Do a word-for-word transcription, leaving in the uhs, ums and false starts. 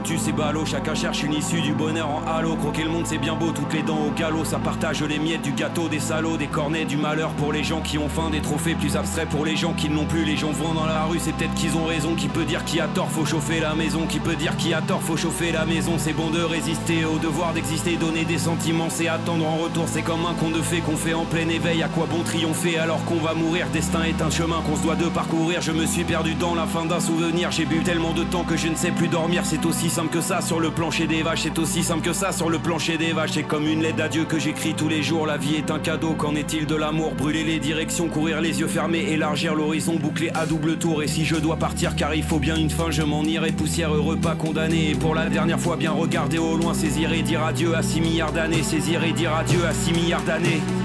foutu, c'est ballot. Chacun cherche une issue du bonheur en halo. Croquer le monde c'est bien beau, toutes les dents au galop. Ça partage les miettes du gâteau, des salauds, des cornets, du malheur pour les gens qui ont faim. Des trophées plus abstraits pour les gens qui ne l'ont plus. Les gens vont dans la rue, c'est peut-être qu'ils ont raison. Qui peut dire qui a tort, faut chauffer la maison. Qui peut dire qui a tort, faut chauffer la maison. C'est bon de résister au devoir d'exister. Donner des sentiments, c'est attendre en retour. C'est comme un conte de fées qu'on fait en plein éveil. À quoi bon triompher alors qu'on va mourir? Destin est un chemin qu'on se doit de parcourir. Je me suis perdu dans la fin d'un souvenir. J'ai bu tellement de temps que je ne sais plus dormir. C'est aussi simple que ça sur le plancher des vaches. C'est aussi simple que ça sur le plancher des vaches. C'est comme une lettre d'adieu que j'écris tous les jours. La vie est un cadeau, qu'en est-il de l'amour? Brûler les directions, courir les yeux fermés, élargir l'horizon, boucler à double tour. Et si je dois partir car il faut bien une fin, je m'en irai poussière, heureux pas condamné. Et pour la dernière fois bien regarder au loin, saisir et dire adieu à six milliards d'années. Saisir et dire adieu à six milliards d'années.